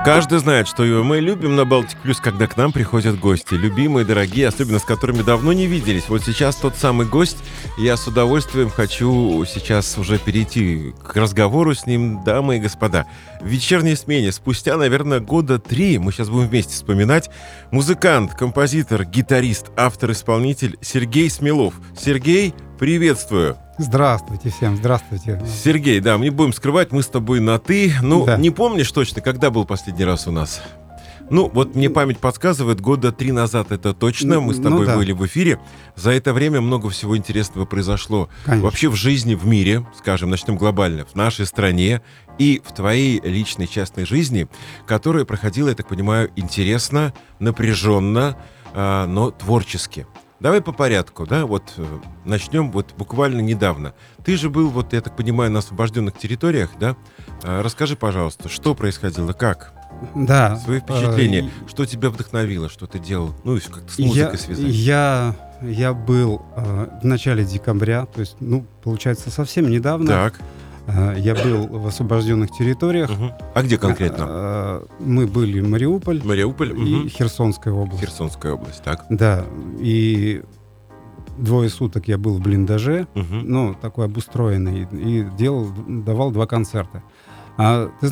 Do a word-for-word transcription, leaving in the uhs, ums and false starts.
Каждый знает, что мы любим на Балтик Плюс, когда к нам приходят гости. Любимые, дорогие, особенно с которыми давно не виделись. Вот сейчас тот самый гость. Я с удовольствием хочу сейчас уже перейти к разговору с ним, дамы и господа. В вечерней смене, спустя, наверное, года три, мы сейчас будем вместе вспоминать, музыкант, композитор, гитарист, автор-исполнитель Сергей Смелов. Сергей, приветствую. Здравствуйте всем, здравствуйте. Сергей, да, мы не будем скрывать, мы с тобой на «ты». Ну, да. Не помнишь точно, когда был последний раз у нас? Ну, вот мне память подсказывает, года три назад это точно, мы с тобой ну, да. были в эфире. За это время много всего интересного произошло. Конечно. Вообще в жизни, в мире, скажем, начнем глобально, в нашей стране и в твоей личной частной жизни, которая проходила, я так понимаю, интересно, напряженно, э, но творчески. Давай по порядку, да, вот э, начнем вот буквально недавно. Ты же был, вот я так понимаю, на освобожденных территориях, да? Э, расскажи, пожалуйста, что происходило, как? Да. Свои впечатления, э, что тебя вдохновило, что ты делал, ну, и как-то с музыкой я, связать. Я, я был э, в начале декабря, то есть, ну, получается, совсем недавно. Так. Э, я был в освобожденных территориях. Угу. А где конкретно? Э, мы были в Мариуполь, Мариуполь и угу. Херсонская область. Херсонская область, так. Да, и двое суток я был в блиндаже, Угу. ну, такой обустроенный, и делал, давал два концерта. А ты